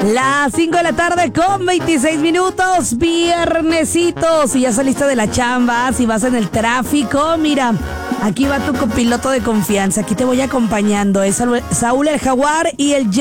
Las 5 de la tarde con 26 minutos, viernesito. Si ya saliste de la chamba, si vas en el tráfico, mira, aquí va tu copiloto de confianza. Aquí te voy acompañando. Es Saúl el Jaguar y el